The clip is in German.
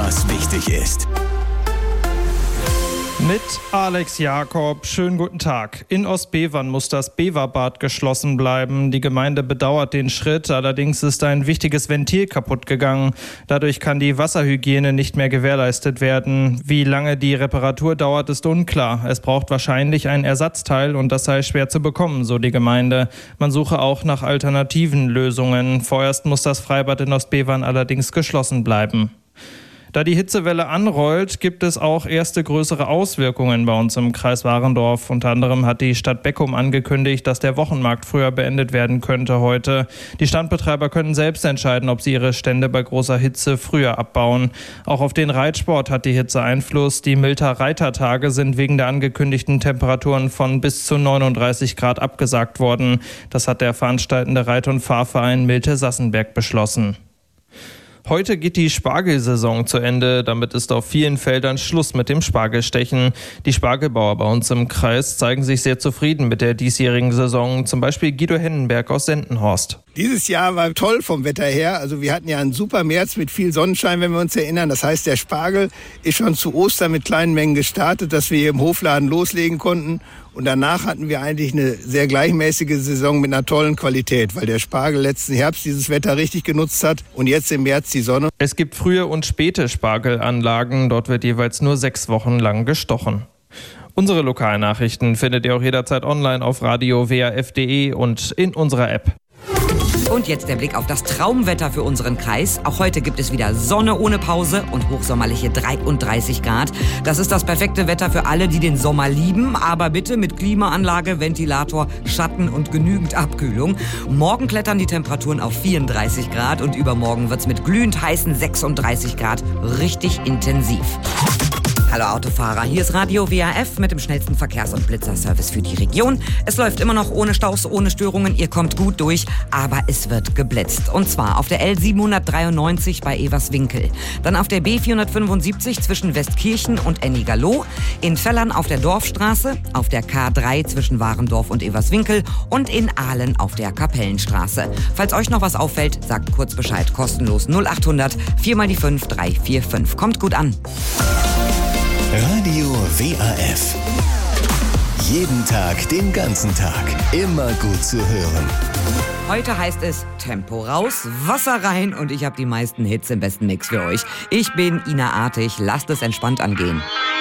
was wichtig ist. Mit Alex Jakob. Schönen guten Tag. In Ostbevern muss das Beverbad geschlossen bleiben. Die Gemeinde bedauert den Schritt, allerdings ist ein wichtiges Ventil kaputt gegangen. Dadurch kann die Wasserhygiene nicht mehr gewährleistet werden. Wie lange die Reparatur dauert, ist unklar. Es braucht wahrscheinlich ein Ersatzteil und das sei schwer zu bekommen, so die Gemeinde. Man suche auch nach alternativen Lösungen. Vorerst muss das Freibad in Ostbevern allerdings geschlossen bleiben. Da die Hitzewelle anrollt, gibt es auch erste größere Auswirkungen bei uns im Kreis Warendorf. Unter anderem hat die Stadt Beckum angekündigt, dass der Wochenmarkt früher beendet werden könnte heute. Die Standbetreiber können selbst entscheiden, ob sie ihre Stände bei großer Hitze früher abbauen. Auch auf den Reitsport hat die Hitze Einfluss. Die Milter Reitertage sind wegen der angekündigten Temperaturen von bis zu 39 Grad abgesagt worden. Das hat der veranstaltende Reit- und Fahrverein Milte-Sassenberg beschlossen. Heute geht die Spargelsaison zu Ende. Damit ist auf vielen Feldern Schluss mit dem Spargelstechen. Die Spargelbauer bei uns im Kreis zeigen sich sehr zufrieden mit der diesjährigen Saison. Zum Beispiel Guido Hennenberg aus Sendenhorst. Dieses Jahr war toll vom Wetter her. Also wir hatten ja einen super März mit viel Sonnenschein, wenn wir uns erinnern. Das heißt, der Spargel ist schon zu Ostern mit kleinen Mengen gestartet, dass wir hier im Hofladen loslegen konnten. Und danach hatten wir eigentlich eine sehr gleichmäßige Saison mit einer tollen Qualität, weil der Spargel letzten Herbst dieses Wetter richtig genutzt hat und jetzt im März die Sonne. Es gibt frühe und späte Spargelanlagen. Dort wird jeweils nur 6 Wochen lang gestochen. Unsere Lokalnachrichten findet ihr auch jederzeit online auf radio-waf.de und in unserer App. Und jetzt der Blick auf das Traumwetter für unseren Kreis. Auch heute gibt es wieder Sonne ohne Pause und hochsommerliche 33 Grad. Das ist das perfekte Wetter für alle, die den Sommer lieben, aber bitte mit Klimaanlage, Ventilator, Schatten und genügend Abkühlung. Morgen klettern die Temperaturen auf 34 Grad und übermorgen wird's mit glühend heißen 36 Grad richtig intensiv. Hallo Autofahrer, hier ist Radio WAF mit dem schnellsten Verkehrs- und Blitzerservice für die Region. Es läuft immer noch ohne Staus, ohne Störungen, ihr kommt gut durch, aber es wird geblitzt. Und zwar auf der L793 bei Everswinkel, dann auf der B475 zwischen Westkirchen und Ennigerloh, in Vellern auf der Dorfstraße, auf der K3 zwischen Warendorf und Everswinkel und in Ahlen auf der Kapellenstraße. Falls euch noch was auffällt, sagt kurz Bescheid, kostenlos 0800 4 mal die 5 345. Kommt gut an. Radio WAF. Jeden Tag, den ganzen Tag. Immer gut zu hören. Heute heißt es Tempo raus, Wasser rein und ich habe die meisten Hits im besten Mix für euch. Ich bin Ina Artig, lasst es entspannt angehen.